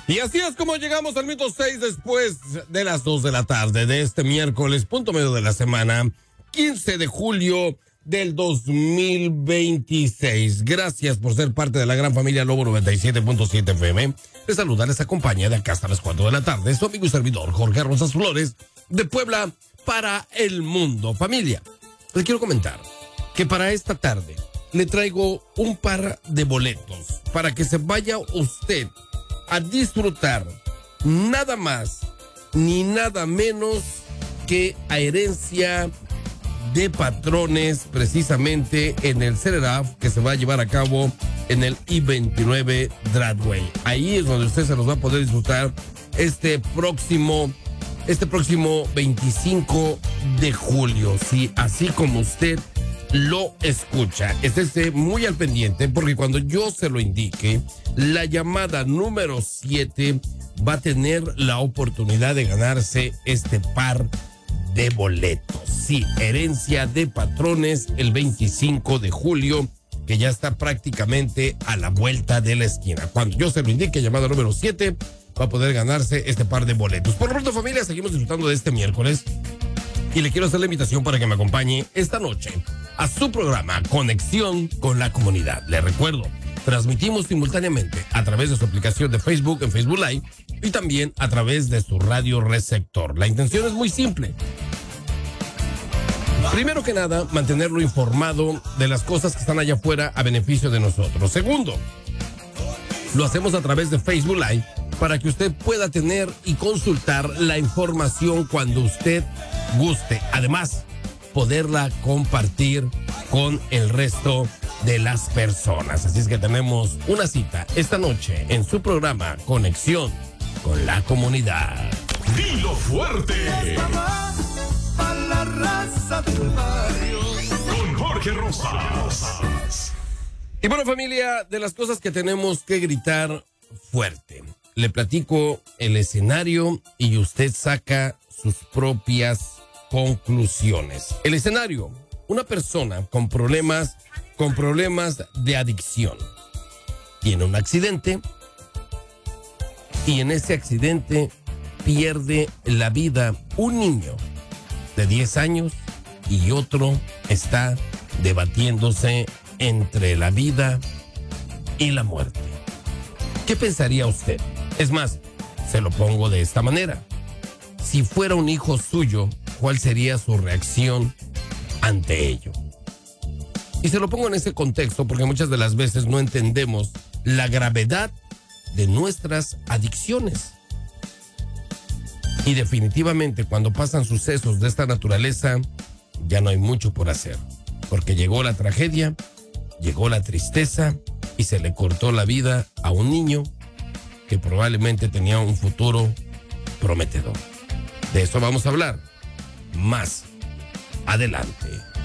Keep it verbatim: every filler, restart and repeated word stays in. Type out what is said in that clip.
Y así es como llegamos al minuto seis después de las dos de la tarde de este miércoles, punto medio de la semana, quince de julio del dos mil veintiséis. Gracias por ser parte de la gran familia Lobo noventa y siete punto siete F M. Les saluda, les acompaña de acá hasta las cuatro de la tarde su amigo y servidor Jorge Rosas Flores, de Puebla para el mundo. Familia, les quiero comentar que para esta tarde le traigo un par de boletos para que se vaya usted a disfrutar nada más ni nada menos que a Herencia de Patrones, precisamente en el CERERAF que se va a llevar a cabo en el I veintinueve Broadway. Ahí es donde usted se los va a poder disfrutar este próximo este próximo veinticinco de julio. Sí, así como usted lo escucha. Esté muy al pendiente porque cuando yo se lo indique, la llamada número siete va a tener la oportunidad de ganarse este par de boletos. Sí, Herencia de Patrones el veinticinco de julio, que ya está prácticamente a la vuelta de la esquina. Cuando yo se lo indique, llamada número siete, va a poder ganarse este par de boletos. Por lo pronto, familia, seguimos disfrutando de este miércoles y le quiero hacer la invitación para que me acompañe esta noche a su programa Conexión con la Comunidad. Le recuerdo, transmitimos simultáneamente a través de su aplicación de Facebook en Facebook Live y también a través de su radio receptor. La intención es muy simple. Primero que nada, mantenerlo informado de las cosas que están allá afuera a beneficio de nosotros. Segundo, lo hacemos a través de Facebook Live para que usted pueda tener y consultar la información cuando usted guste. Además, poderla compartir con el resto de las personas. Así es que tenemos una cita esta noche en su programa Conexión con la Comunidad. Dilo fuerte. La raza del barrio. Con Jorge Rosas. Y bueno, familia, de las cosas que tenemos que gritar fuerte, le platico el escenario y usted saca sus propias conclusiones. El escenario: una persona con problemas, con problemas de adicción. Tiene un accidente y en ese accidente pierde la vida un niño de diez años y otro está debatiéndose entre la vida y la muerte. ¿Qué pensaría usted? Es más, se lo pongo de esta manera. Si fuera un hijo suyo, ¿cuál sería su reacción ante ello? Y se lo pongo en ese contexto porque muchas de las veces no entendemos la gravedad de nuestras adicciones. Y definitivamente cuando pasan sucesos de esta naturaleza, ya no hay mucho por hacer. Porque llegó la tragedia, llegó la tristeza y se le cortó la vida a un niño que probablemente tenía un futuro prometedor. De eso vamos a hablar más adelante.